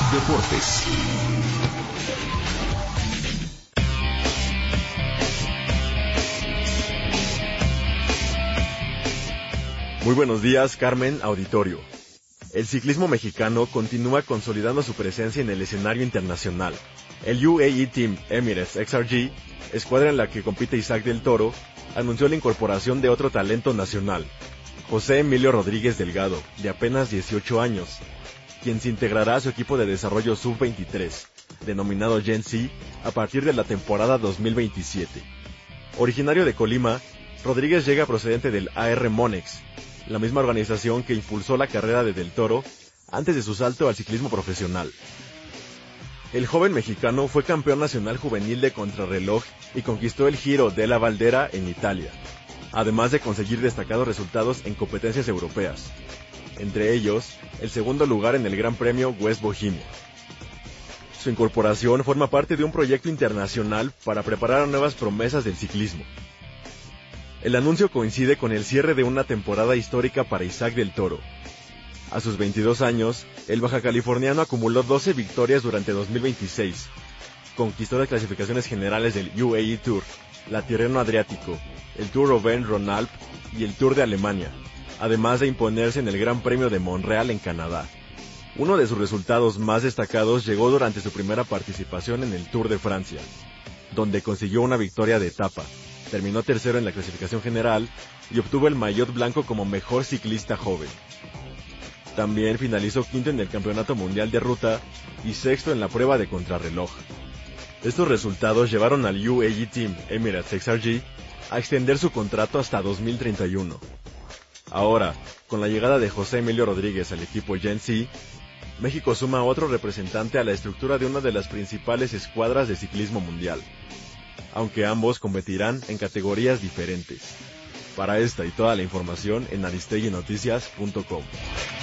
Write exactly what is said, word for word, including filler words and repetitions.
Deportes. Muy buenos días, Carmen, auditorio. El ciclismo mexicano continúa consolidando su presencia en el escenario internacional. El U A E Team Emirates X R G, escuadra en la que compite Isaac del Toro, anunció la incorporación de otro talento nacional, José Emilio Rodríguez Delgado, de apenas dieciocho años, quien se integrará a su equipo de desarrollo sub veintitrés, denominado Gen Z, a partir de la temporada dos mil veintisiete. Originario de Colima, Rodríguez llega procedente del A R Monex, la misma organización que impulsó la carrera de Del Toro antes de su salto al ciclismo profesional. El joven mexicano fue campeón nacional juvenil de contrarreloj y conquistó el Giro della Valdera en Italia, además de conseguir destacados resultados en competencias europeas, entre ellos el segundo lugar en el Gran Premio West Bohemia. Su incorporación forma parte de un proyecto internacional para preparar a nuevas promesas del ciclismo. El anuncio coincide con el cierre de una temporada histórica para Isaac del Toro. A sus veintidós años, el bajacaliforniano acumuló doce victorias durante dos mil veintiséis. Conquistó las clasificaciones generales del U A E Tour, la Tirreno Adriático, el Tour Auvergne-Rhône-Alpes y el Tour de Alemania, además de imponerse en el Gran Premio de Montreal en Canadá. Uno de sus resultados más destacados llegó durante su primera participación en el Tour de Francia, donde consiguió una victoria de etapa. Terminó tercero en la clasificación general y obtuvo el maillot blanco como mejor ciclista joven. También finalizó quinto en el Campeonato Mundial de Ruta y sexto en la prueba de contrarreloj. Estos resultados llevaron al U A E Team Emirates X R G a extender su contrato hasta dos mil treinta y uno. Ahora, con la llegada de José Emilio Rodríguez al equipo Gen Z, México suma otro representante a la estructura de una de las principales escuadras de ciclismo mundial, aunque ambos competirán en categorías diferentes. Para esta y toda la información en aristegui noticias punto com.